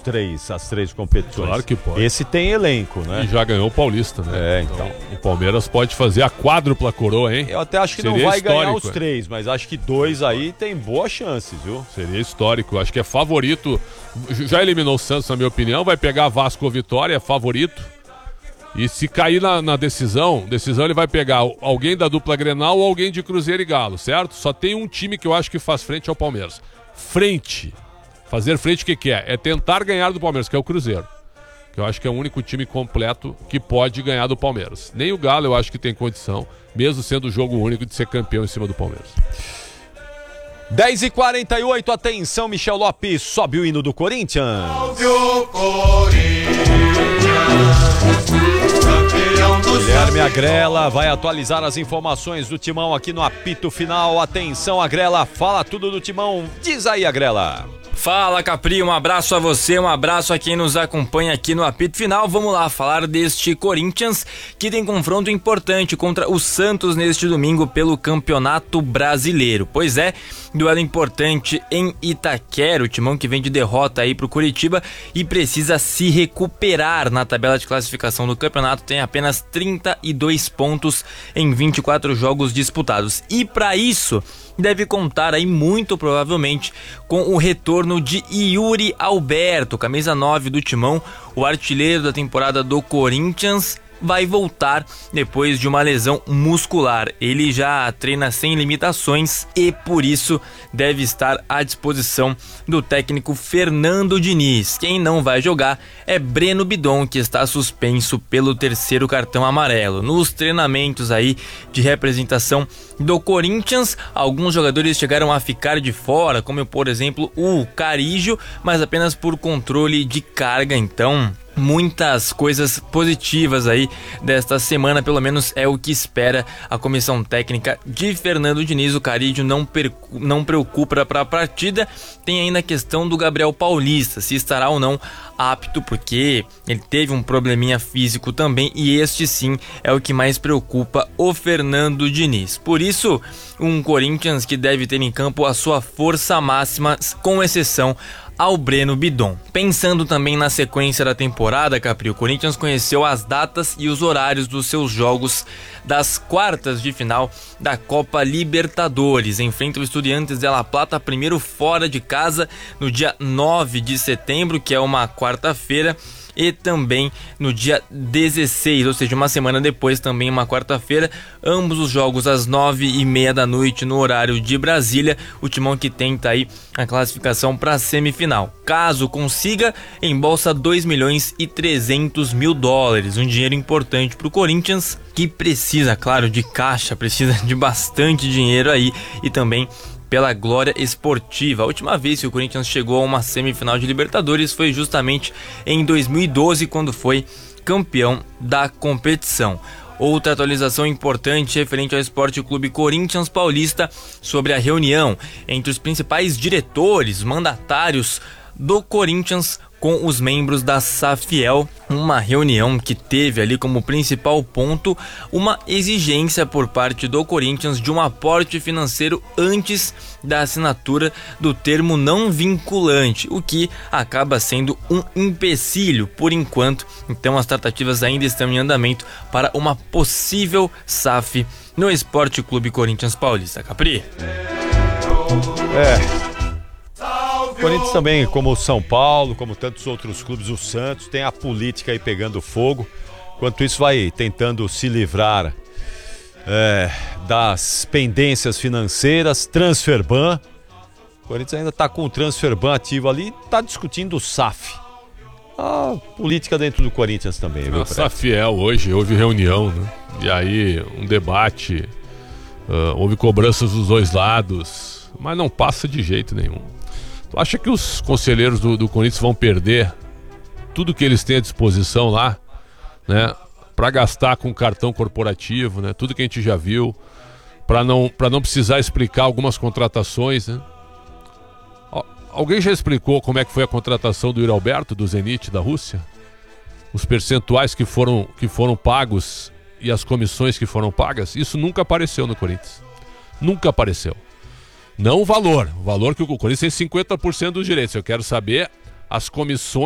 as três competições. Claro que pode. Esse tem elenco, né? E já ganhou o Paulista, né? Então. O Palmeiras pode fazer a quádrupla coroa, hein? Eu até acho que Seria não vai histórico, ganhar os três, mas acho que 2 aí tem boas chances, viu? Seria histórico. Acho que é favorito. Já eliminou o Santos, na minha opinião. Vai pegar Vasco ou Vitória, é favorito. E se cair na decisão ele vai pegar alguém da dupla Grenal ou alguém de Cruzeiro e Galo, certo? Só tem um time que eu acho que faz frente ao Palmeiras. Fazer frente o que é? É tentar ganhar do Palmeiras, que é o Cruzeiro. Que eu acho que é o único time completo que pode ganhar do Palmeiras. Nem o Galo eu acho que tem condição, mesmo sendo o jogo único, de ser campeão em cima do Palmeiras. 10h48, atenção, Michel Lopes, sobe o hino do Corinthians. Salve o Corinthians, campeão do Guilherme Agrela vai atualizar as informações do Timão aqui no apito final. Atenção, Agrela, fala tudo do Timão. Diz aí, Agrela. Fala, Capri, um abraço a você, um abraço a quem nos acompanha aqui no apito final. Vamos lá falar deste Corinthians que tem confronto importante contra o Santos neste domingo pelo Campeonato Brasileiro. Pois é, duelo importante em Itaquera, o Timão que vem de derrota aí pro Curitiba e precisa se recuperar na tabela de classificação do campeonato. Tem apenas 32 pontos em 24 jogos disputados. E para isso deve contar aí muito provavelmente com o retorno de Yuri Alberto, camisa 9 do Timão, o artilheiro da temporada do Corinthians. Vai voltar depois de uma lesão muscular. Ele já treina sem limitações e por isso deve estar à disposição do técnico Fernando Diniz. Quem não vai jogar é Breno Bidon, que está suspenso pelo 3º cartão amarelo. Nos treinamentos aí de representação do Corinthians, alguns jogadores chegaram a ficar de fora, como por exemplo o Carígio, mas apenas por controle de carga. Então, muitas coisas positivas aí desta semana, pelo menos é o que espera a comissão técnica de Fernando Diniz. O Carígio não preocupa para a partida. Tem ainda a questão do Gabriel Paulista, se estará ou não apto, porque ele teve um probleminha físico também, e este sim é o que mais preocupa o Fernando Diniz. Por isso, um Corinthians que deve ter em campo a sua força máxima, com exceção ao Breno Bidon. Pensando também na sequência da temporada, Capri, o Corinthians conheceu as datas e os horários dos seus jogos das quartas de final da Copa Libertadores. Enfrenta o Estudiantes de La Plata primeiro fora de casa no dia 9 de setembro, que é uma quarta-feira, e também no dia 16, ou seja, uma semana depois, também uma quarta-feira. Ambos os jogos às 9h30 da noite no horário de Brasília. O Timão que tenta aí a classificação para a semifinal. Caso consiga, embolsa $2.300.000, um dinheiro importante para o Corinthians, que precisa, claro, de caixa, precisa de bastante dinheiro aí, e também pela glória esportiva. A última vez que o Corinthians chegou a uma semifinal de Libertadores foi justamente em 2012, quando foi campeão da competição. Outra atualização importante referente ao Esporte Clube Corinthians Paulista sobre a reunião entre os principais diretores, mandatários do Corinthians com os membros da Safiel, uma reunião que teve ali como principal ponto uma exigência por parte do Corinthians de um aporte financeiro antes da assinatura do termo não vinculante, o que acaba sendo um empecilho por enquanto. Então as tratativas ainda estão em andamento para uma possível SAF no Esporte Clube Corinthians Paulista. Capri? O Corinthians também, como o São Paulo, como tantos outros clubes, o Santos, tem a política aí pegando fogo. Enquanto isso, vai tentando se livrar das pendências financeiras, transferban. O Corinthians ainda está com o transferban ativo ali, está discutindo o SAF. A política dentro do Corinthians também, viu? A Safiel hoje houve reunião, né? E aí um debate, houve cobranças dos dois lados, mas não passa de jeito nenhum. Tu acha que os conselheiros do Corinthians vão perder tudo que eles têm à disposição lá, né, para gastar com cartão corporativo, né, tudo que a gente já viu, para não precisar explicar algumas contratações, né? Alguém já explicou como é que foi a contratação do Yuri Alberto, do Zenit, da Rússia? Os percentuais que foram pagos e as comissões que foram pagas? Isso nunca apareceu no Corinthians. Nunca apareceu. Não o valor que o Corinthians tem 50% dos direitos. Eu quero saber as comissões